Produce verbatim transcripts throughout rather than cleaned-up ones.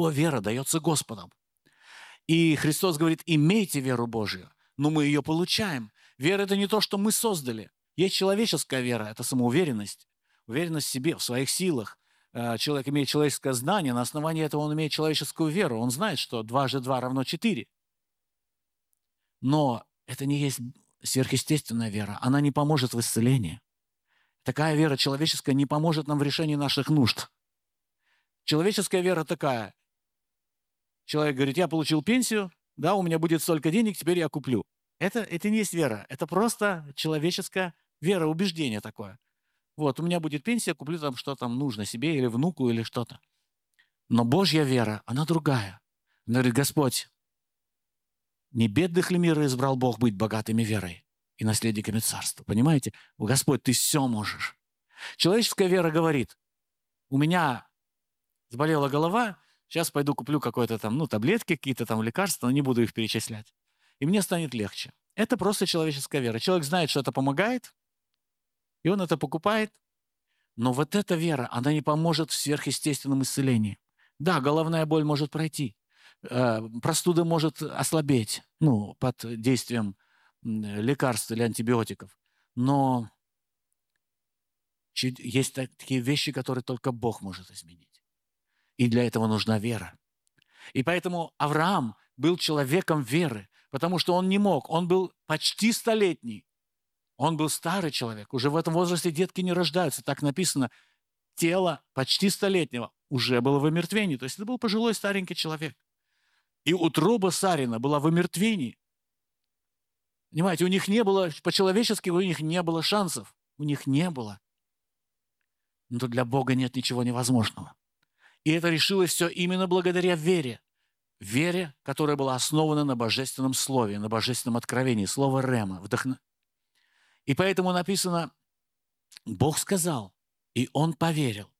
его вера дается Господом. И Христос говорит, имейте веру Божию, но мы ее получаем. Вера – это не то, что мы создали. Есть человеческая вера, это самоуверенность, уверенность в себе, в своих силах. Э, Человек имеет человеческое знание, на основании этого он имеет человеческую веру. Он знает, что дважды два равно четыре. Но это не есть сверхъестественная вера. Она не поможет в исцелении. Такая вера человеческая не поможет нам в решении наших нужд. Человеческая вера такая. Человек говорит, я получил пенсию, да, у меня будет столько денег, теперь я куплю. Это, это не есть вера, это просто человеческая вера, убеждение такое. Вот, у меня будет пенсия, куплю там, что там нужно себе или внуку, или что-то. Но Божья вера, она другая. Она говорит, Господь, не бедных ли мира избрал Бог быть богатыми верой и наследниками царства? Понимаете? Господь, ты все можешь. Человеческая вера говорит, у меня заболела голова, сейчас пойду куплю какое-то там, ну, таблетки, какие-то там лекарства, но не буду их перечислять. И мне станет легче. Это просто человеческая вера. Человек знает, что это помогает, и он это покупает. Но вот эта вера, она не поможет в сверхъестественном исцелении. Да, головная боль может пройти, э, простуда может ослабеть, ну, под действием лекарств или антибиотиков. Но есть такие вещи, которые только Бог может изменить. И для этого нужна вера. И поэтому Авраам был человеком веры, потому что он не мог. Он был почти столетний. Он был старый человек. Уже в этом возрасте детки не рождаются. Так написано. Тело почти столетнего уже было в омертвении. То есть это был пожилой старенький человек. И утроба Сарина была в омертвении. Понимаете, у них не было, по-человечески у них не было шансов. У них не было. Но для Бога нет ничего невозможного. И это решилось все именно благодаря вере. Вере, которая была основана на божественном слове, на божественном откровении, слово рема. Вдохно... И поэтому написано, Бог сказал, и он поверил.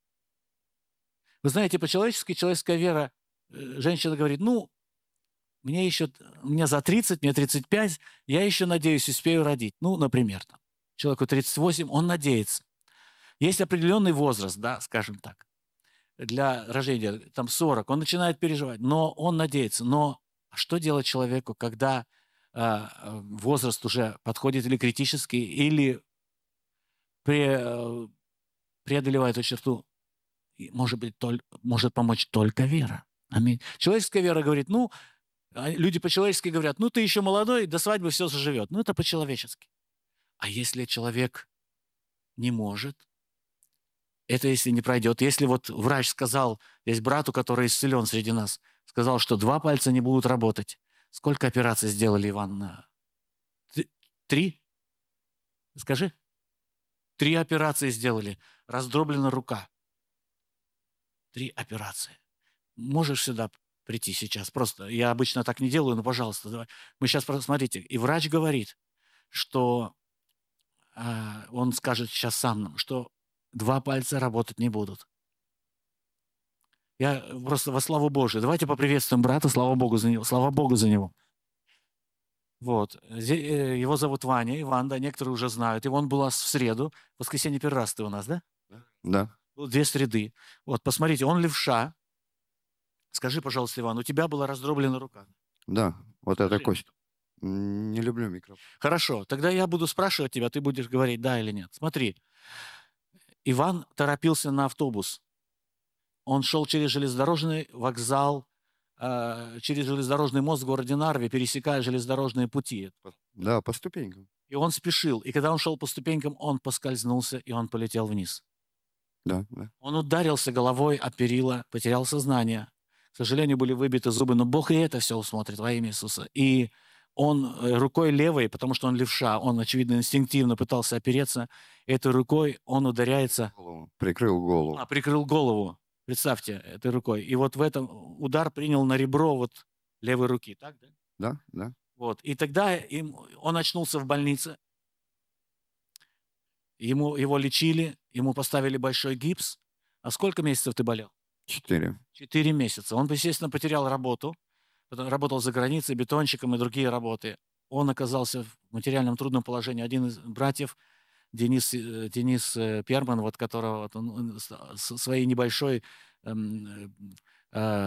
Вы знаете, по-человечески человеческая вера, женщина говорит, ну, мне еще, мне за тридцать, мне тридцать пять, я еще надеюсь, успею родить. Ну, например, там, человеку тридцать восемь, он надеется. Есть определенный возраст, да, скажем так, для рождения, там сорок, он начинает переживать, но он надеется. Но что делать человеку, когда э, возраст уже подходит или критический, или пре, э, преодолевает эту черту? Может быть, толь, может помочь только вера. Аминь. Человеческая вера говорит, ну, люди по-человечески говорят, ну, ты еще молодой, до свадьбы все заживет. Ну, это по-человечески. А если человек не может, это если не пройдет. Если вот врач сказал, есть брату, который исцелен среди нас, сказал, что два пальца не будут работать. Сколько операций сделали, Иван? Три? Скажи. Три операции сделали. Раздроблена рука. Три операции. Можешь сюда прийти сейчас? Просто я обычно так не делаю, но, пожалуйста, давай. Мы сейчас, смотрите, и врач говорит, что э, он скажет сейчас сам нам, что два пальца работать не будут. Я просто во славу Божию. Давайте поприветствуем брата, слава Богу за него. Слава Богу за него. Вот. Его зовут Ваня, Иван, да, некоторые уже знают. И он был в среду. В воскресенье первый раз ты у нас, да? Да. Две среды. Вот, посмотрите, он левша. Скажи, пожалуйста, Иван, у тебя была раздроблена рука? Да, вот Скажи. эта кость. Не люблю микрофон. Хорошо, тогда я буду спрашивать тебя, ты будешь говорить да или нет. Смотри, Иван торопился на автобус. Он шел через железнодорожный вокзал, э, через железнодорожный мост в городе Нарве, пересекая железнодорожные пути. Да, по ступенькам. И он спешил. И когда он шел по ступенькам, он поскользнулся, и он полетел вниз. Да, да. Он ударился головой о перила, потерял сознание. К сожалению, были выбиты зубы, но Бог и это все усмотрит во имя Иисуса. И он рукой левой, потому что он левша, он, очевидно, инстинктивно пытался опереться, этой рукой он ударяется... Голову. Прикрыл голову. А, прикрыл голову. Представьте, этой рукой. И вот в этом удар принял на ребро вот левой руки, так, да? Да, да. Вот. И тогда им, он очнулся в больнице, ему, его лечили, ему поставили большой гипс. А сколько месяцев ты болел? Четыре. Четыре месяца. Он, естественно, потерял работу, работал за границей, бетонщиком и другие работы. Он оказался в материальном трудном положении. Один из братьев, Денис, Денис Перман, вот, которого вот он, он, своей небольшой э, э,